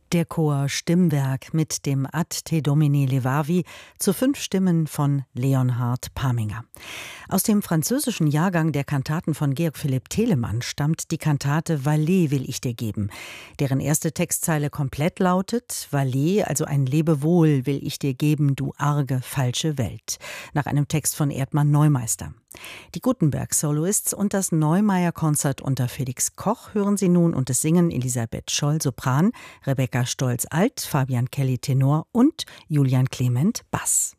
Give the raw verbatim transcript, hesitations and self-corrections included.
Der Chor Stimmwerk mit dem Ad te Domine levavi zu fünf Stimmen von Leonhard Paminger. Aus dem französischen Jahrgang der Kantaten von Georg Philipp Telemann stammt die Kantate Vale will ich dir geben, deren erste Textzeile komplett lautet: Vale, also ein Lebewohl, will ich dir geben, du arge, falsche Welt, nach einem Text von Erdmann Neumeister. Die Gutenberg-Soloists und das Neumeier-Konzert unter Felix Koch hören Sie nun, und es singen Elisabeth Scholl Sopran, Rebecca Stolz Alt, Fabian Kelly Tenor und Julian Clement Bass.